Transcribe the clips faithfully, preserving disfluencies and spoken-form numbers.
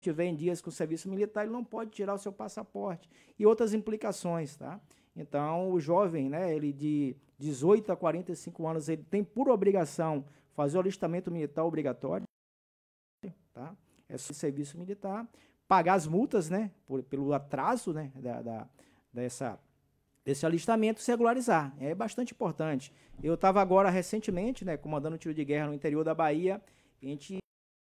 tiver em dias com o serviço militar, ele não pode tirar o seu passaporte e outras implicações, tá? Então, o jovem, né, ele de dezoito a quarenta e cinco anos, ele tem por obrigação fazer o alistamento militar obrigatório, tá? É só serviço militar, pagar as multas, né, por, pelo atraso, né, da, da, dessa, desse alistamento, se regularizar. É bastante importante. Eu estava agora, recentemente, né, comandando um tiro de guerra no interior da Bahia, a gente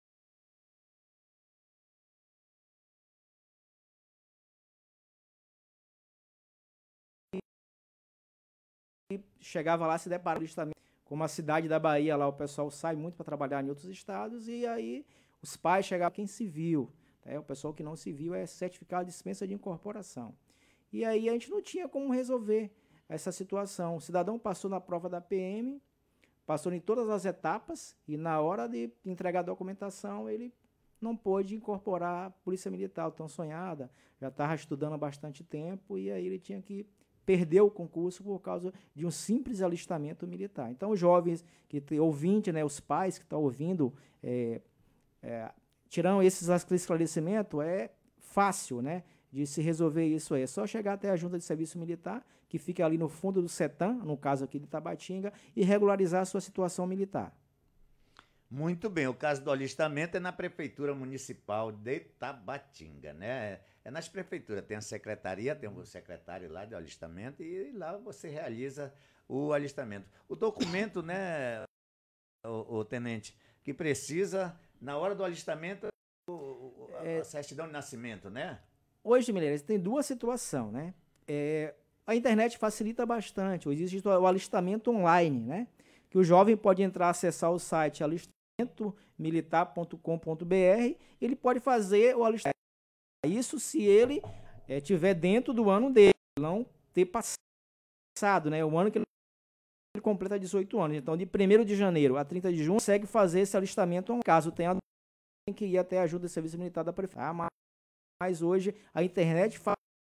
chegava lá, se deparava como a cidade da Bahia, lá o pessoal sai muito para trabalhar em outros estados, e aí os pais chegavam, quem se viu, né? O pessoal que não se viu é certificado de dispensa de incorporação. E aí a gente não tinha como resolver essa situação. O cidadão passou na prova da P M, passou em todas as etapas, e na hora de entregar a documentação, ele não pôde incorporar a Polícia Militar, tão sonhada, já estava estudando há bastante tempo, e aí ele tinha que perder o concurso por causa de um simples alistamento militar. Então, os jovens, que ouvinte, né, os pais que estão ouvindo, é, é, tirando esses esclarecimentos, é fácil, né, de se resolver isso aí. É só chegar até a Junta de Serviço Militar, que fica ali no fundo do CETAM, no caso aqui de Tabatinga, e regularizar a sua situação militar. Muito bem, o caso do alistamento é na Prefeitura Municipal de Tabatinga, né? É nas prefeituras, tem a secretaria, tem o secretário lá de alistamento e lá você realiza o alistamento. O documento, né, o, o tenente, que precisa, na hora do alistamento, o, a, a certidão de nascimento, né? Hoje, Mineiro, tem duas situações, né? É, a internet facilita bastante, existe o alistamento online, né? Que o jovem pode entrar, acessar o site alistamento militar ponto com ponto b r, ele pode fazer o alistamento. Isso se ele é, tiver dentro do ano dele, não ter passado, né? O ano que ele completa dezoito anos. Então, de primeiro de janeiro a trinta de junho, consegue fazer esse alistamento. Caso tenha, tem que ir até a ajuda do Serviço Militar da Prefeitura. Mas, mas hoje a internet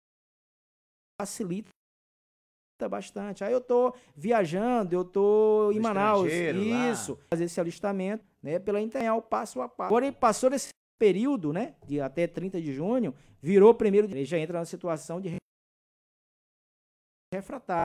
facilita bastante. Aí eu tô viajando, eu tô em Manaus, isso, lá. Fazer esse alistamento, né, pela internet, o passo a passo. Agora ele passou desse período, né, de até trinta de junho, virou primeiro, ele já entra na situação de refratário.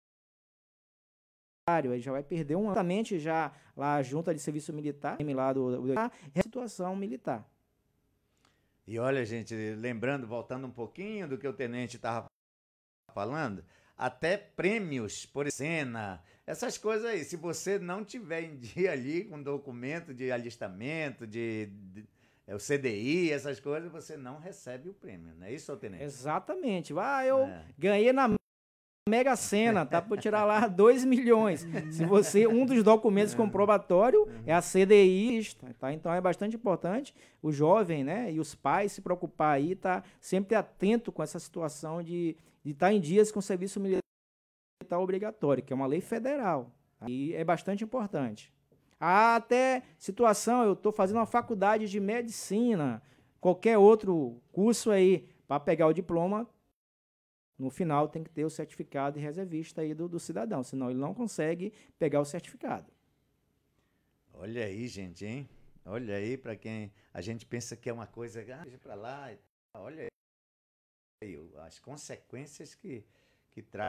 Ele já vai perder um exatamente já lá a junta de serviço militar, lá do, do a situação militar. E olha, gente, lembrando, voltando um pouquinho do que o tenente estava falando, até prêmios por cena, essas coisas aí, se você não tiver em dia ali com documento de alistamento, de, de é, o C D I, essas coisas, você não recebe o prêmio, não é isso, tenente? Exatamente. Ah, eu é. ganhei na Mega Sena, tá para tirar lá dois milhões. Se você, um dos documentos comprobatórios é a C D I, tá? Então é bastante importante o jovem, né, e os pais se preocupar aí, tá sempre atento com essa situação de de estar em dias com o serviço militar obrigatório, que é uma lei federal. E é bastante importante. Há até situação, eu estou fazendo uma faculdade de medicina, qualquer outro curso aí, para pegar o diploma, no final tem que ter o certificado de reservista aí do, do cidadão, senão ele não consegue pegar o certificado. Olha aí, gente, hein? Olha aí, para quem a gente pensa que é uma coisa, ah, deixa para lá, olha aí, as consequências que, que traz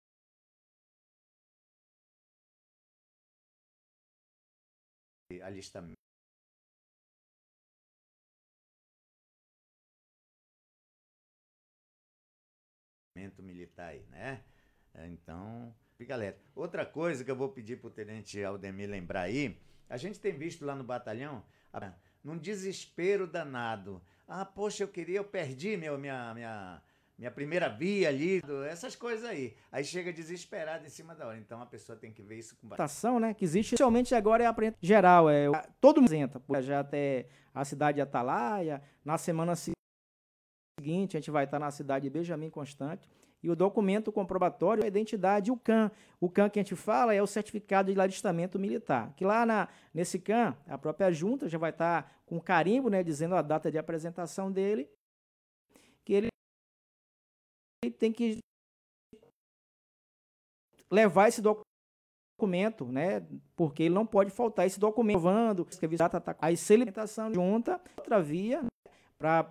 alistamento militar aí, né? Então, galera, outra coisa que eu vou pedir pro tenente Aldemir lembrar aí, a gente tem visto lá no batalhão, num desespero danado, ah, poxa, eu queria, eu perdi meu, minha, minha, minha primeira via ali, essas coisas aí. Aí chega desesperado em cima da hora. Então a pessoa tem que ver isso com bastante. Né, que existe, especialmente agora é a aprendizagem geral. É, todo mundo apresenta, já até a cidade de Atalaia. Na semana seguinte, a gente vai estar na cidade de Benjamin Constante. E o documento comprobatório é a identidade, o C A M. O C A M que a gente fala é o certificado de alistamento militar. Que lá na, nesse C A M, a própria junta já vai estar com carimbo, né, dizendo a data de apresentação dele, que ele tem que levar esse documento, né, porque ele não pode faltar esse documento, provando, aí se ele alimentação junta, outra via, né, para